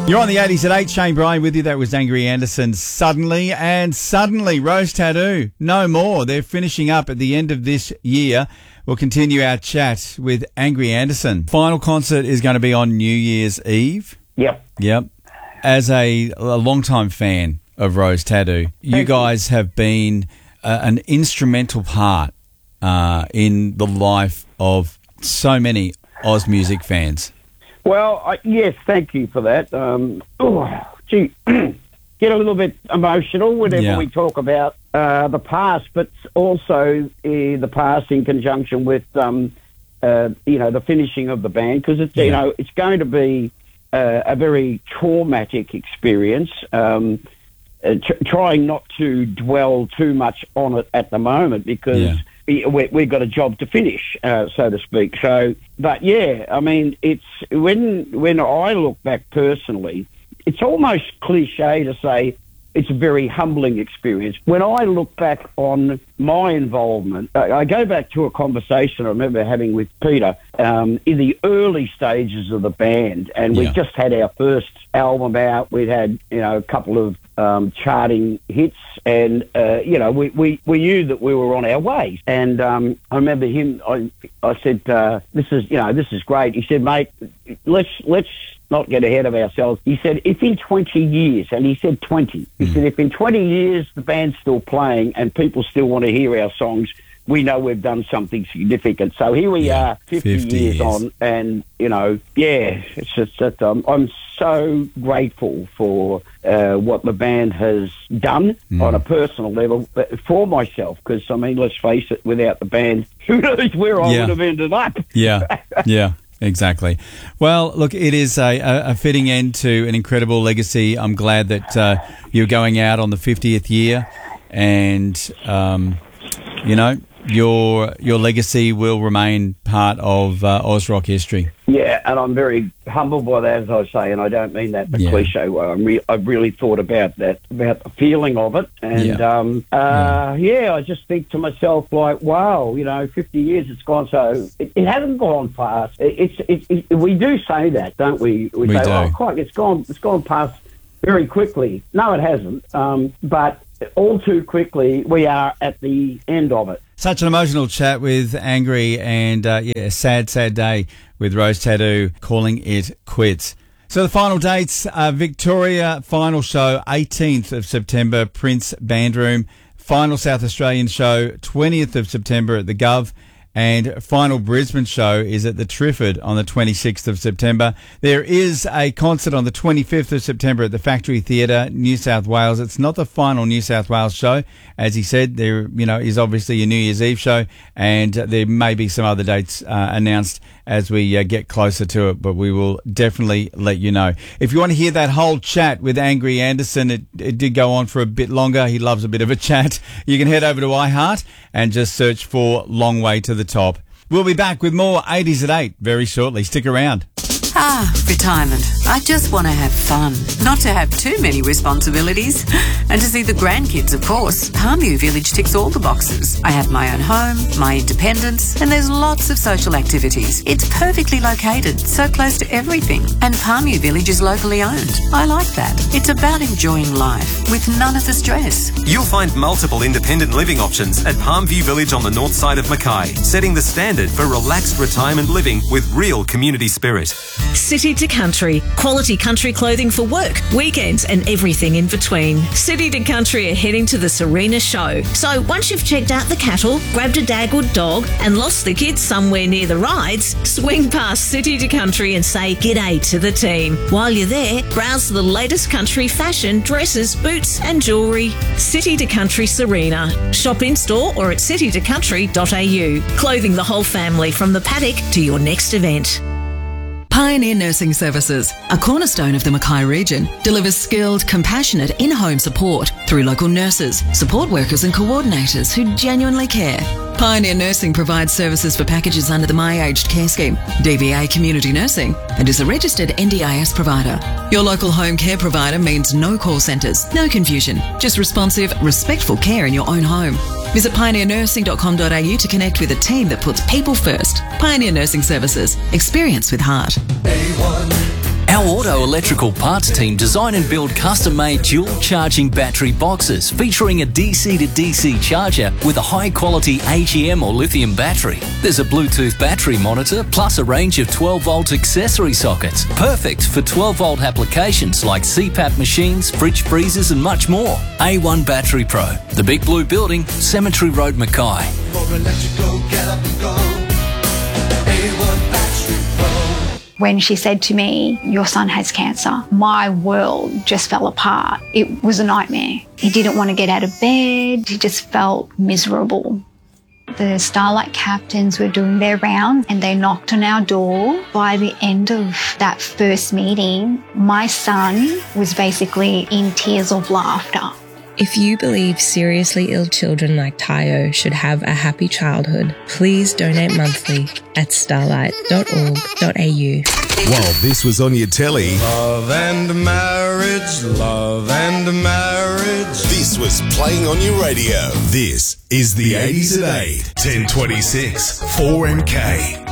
You're on the 80s at 8. Shane Bryan with you. That was Angry Anderson. Suddenly Rose Tattoo. No more. They're finishing up at the end of this year. We'll continue our chat with Angry Anderson. Final concert is going to be on New Year's Eve. Yep. As a long-time fan of Rose Tattoo, you guys have been an instrumental part in the life of so many Oz music fans. Well, yes, thank you for that. Get a little bit emotional whenever we talk about the past, but also the past in conjunction with, the finishing of the band, because it's it's going to be a very traumatic experience. Trying not to dwell too much on it at the moment because we've got a job to finish, so to speak. So, but I mean, it's when I look back personally, it's almost cliche to say it's a very humbling experience. When I look back on my involvement, I go back to a conversation I remember having with Peter in the early stages of the band, and we just had our first album out. We'd had a couple of charting hits, and we knew that we were on our way. And I remember him. I said, "This is great." He said, "Mate, let's not get ahead of ourselves." He said, "If in 20 years," and he said 20, he said, "if in 20 years the band's still playing and people still want to hear our songs, we know we've done something significant." So here we are, 50 years on, and it's just that I'm so grateful for what the band has done on a personal level for myself, because I mean, let's face it, without the band, who knows where I would have ended up. Yeah. Exactly. Well, look, it is a fitting end to an incredible legacy. I'm glad that you're going out on the 50th year, and your legacy will remain part of Oz rock history. Yeah, and I'm very humbled by that, as I say, and I don't mean that in a cliche way. I've really thought about that, about the feeling of it, and I just think to myself, like, wow, 50 years it's gone, so it hasn't gone fast. We do say that, don't we? We say, "Oh, quite, it's gone past very quickly." No, it hasn't, but all too quickly we are at the end of it. Such an emotional chat with Angry, and sad day with Rose Tattoo calling it quits. So the final dates, Victoria final show 18th of September, Prince Band Room. Final South Australian show 20th of September at the Gov. And final Brisbane show is at the Trifford on the 26th of September. There is a concert on the 25th of September at the Factory Theatre, New South Wales. It's not the final New South Wales show. As he said, there is obviously a New Year's Eve show, and there may be some other dates announced as we get closer to it, but we will definitely let you know. If you want to hear that whole chat with Angry Anderson, it did go on for a bit longer. He loves a bit of a chat. You can head over to iHeart and just search for Long Way to the Top. We'll be back with more 80s at 8 very shortly. Stick around. Retirement. I just want to have fun, not to have too many responsibilities, and to see the grandkids, of course. Palmview Village ticks all the boxes. I have my own home, my independence, and there's lots of social activities. It's perfectly located, so close to everything, and Palmview Village is locally owned. I like that. It's about enjoying life with none of the stress. You'll find multiple independent living options at Palmview Village on the north side of Mackay, setting the standard for relaxed retirement living with real community spirit. City to Country. Quality country clothing for work, weekends and everything in between. City to Country are heading to the Serena show. So once you've checked out the cattle, grabbed a dagwood dog and lost the kids somewhere near the rides, swing past City to Country and say g'day to the team. While you're there, browse the latest country fashion, dresses, boots and jewellery. City to Country Serena. Shop in store or at citytocountry.au. Clothing the whole family from the paddock to your next event. Pioneer Nursing Services, a cornerstone of the Mackay region, delivers skilled, compassionate in-home support through local nurses, support workers and coordinators who genuinely care. Pioneer Nursing provides services for packages under the My Aged Care Scheme, DVA Community Nursing, and is a registered NDIS provider. Your local home care provider means no call centres, no confusion, just responsive, respectful care in your own home. Visit pioneernursing.com.au to connect with a team that puts people first. Pioneer Nursing Services. Experience with heart. Our Auto Electrical Parts team design and build custom-made dual-charging battery boxes featuring a DC to DC charger with a high-quality AGM or lithium battery. There's a Bluetooth battery monitor plus a range of 12-volt accessory sockets, perfect for 12-volt applications like CPAP machines, fridge freezers and much more. A1 Battery Pro, the Big Blue Building, Cemetery Road, Mackay. For electrical, get up and go. A1 Battery Pro. When she said to me, "Your son has cancer," my world just fell apart. It was a nightmare. He didn't want to get out of bed. He just felt miserable. The Starlight captains were doing their round and they knocked on our door. By the end of that first meeting, my son was basically in tears of laughter. If you believe seriously ill children like Tayo should have a happy childhood, please donate monthly at starlight.org.au. While this was on your telly, Love and marriage, love and marriage. this was playing on your radio. This is the 80s at 8, 1026, 4MK.